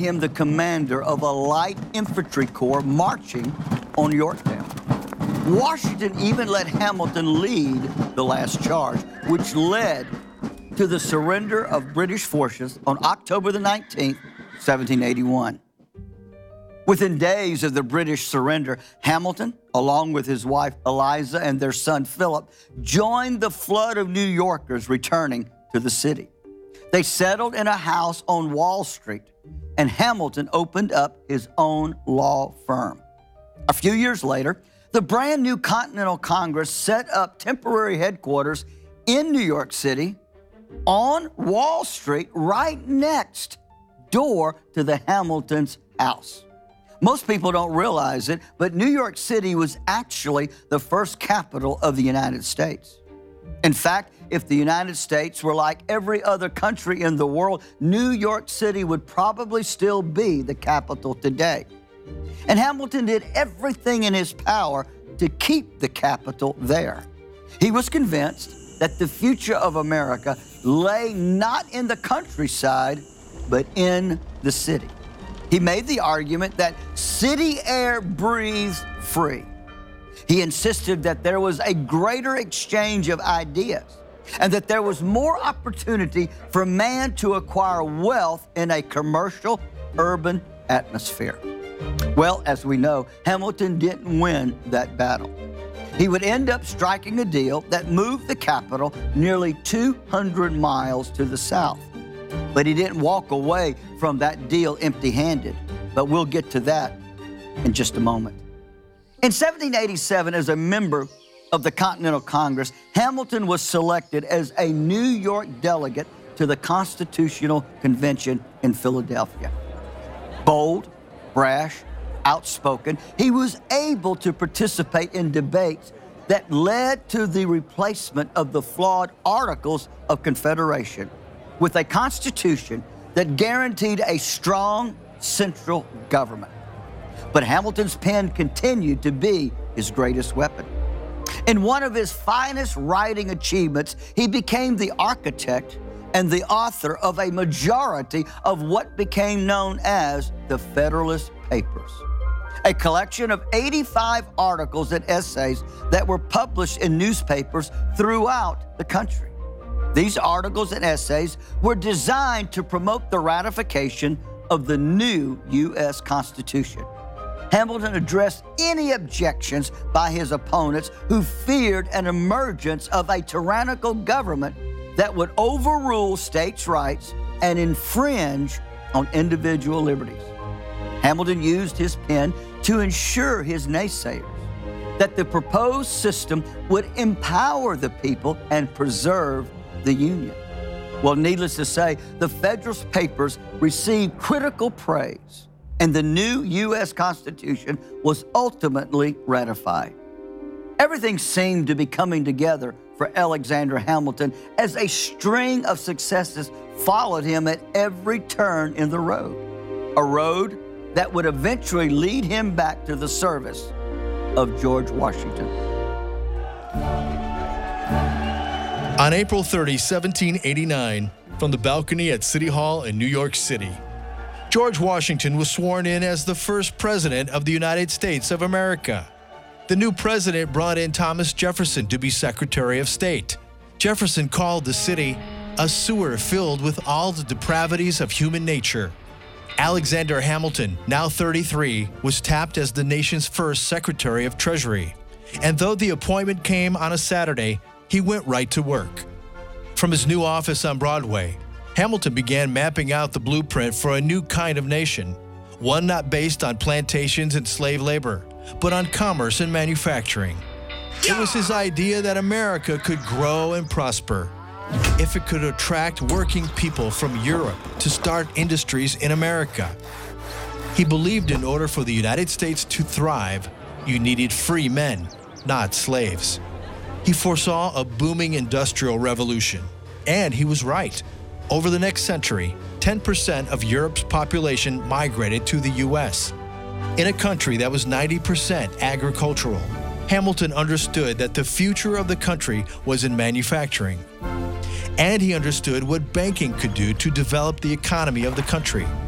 him the commander of a light infantry corps marching on Yorktown. Washington even let Hamilton lead the last charge, which led to the surrender of British forces on October the 19th, 1781. Within days of the British surrender, Hamilton, along with his wife Eliza and their son Philip, joined the flood of New Yorkers returning to the city. They settled in a house on Wall Street, and Hamilton opened up his own law firm. A few years later, the brand new Continental Congress set up temporary headquarters in New York City on Wall Street, right next door to the Hamiltons' house. Most people don't realize it, but New York City was actually the first capital of the United States. In fact, if the United States were like every other country in the world, New York City would probably still be the capital today. And Hamilton did everything in his power to keep the capital there. He was convinced that the future of America lay not in the countryside, but in the city. He made the argument that city air breathes free. He insisted that there was a greater exchange of ideas and that there was more opportunity for man to acquire wealth in a commercial, urban atmosphere. Well, as we know, Hamilton didn't win that battle. He would end up striking a deal that moved the capital nearly 200 miles to the south. But he didn't walk away from that deal empty-handed. But we'll get to that in just a moment. In 1787, as a member of the Continental Congress, Hamilton was selected as a New York delegate to the Constitutional Convention in Philadelphia. Bold, brash, outspoken, he was able to participate in debates that led to the replacement of the flawed Articles of Confederation with a constitution that guaranteed a strong central government. But Hamilton's pen continued to be his greatest weapon. In one of his finest writing achievements, he became the architect and the author of a majority of what became known as the Federalist Papers, a collection of 85 articles and essays that were published in newspapers throughout the country. These articles and essays were designed to promote the ratification of the new U.S. Constitution. Hamilton addressed any objections by his opponents who feared an emergence of a tyrannical government that would overrule states' rights and infringe on individual liberties. Hamilton used his pen to ensure his naysayers that the proposed system would empower the people and preserve the Union. Well, needless to say, the Federalist Papers received critical praise, and the new U.S. Constitution was ultimately ratified. Everything seemed to be coming together for Alexander Hamilton as a string of successes followed him at every turn in the road, a road that would eventually lead him back to the service of George Washington. On April 30, 1789, from the balcony at City Hall in New York City, George Washington was sworn in as the first president of the United States of America. The new president brought in Thomas Jefferson to be Secretary of State. Jefferson called the city a sewer filled with all the depravities of human nature. Alexander Hamilton, now 33, was tapped as the nation's first Secretary of Treasury. And though the appointment came on a Saturday, he went right to work. From his new office on Broadway, Hamilton began mapping out the blueprint for a new kind of nation, one not based on plantations and slave labor, but on commerce and manufacturing. It was his idea that America could grow and prosper if it could attract working people from Europe to start industries in America. He believed in order for the United States to thrive, you needed free men, not slaves. He foresaw a booming industrial revolution, and he was right. Over the next century, 10% of Europe's population migrated to the U.S. In a country that was 90% agricultural, Hamilton understood that the future of the country was in manufacturing. And he understood what banking could do to develop the economy of the country.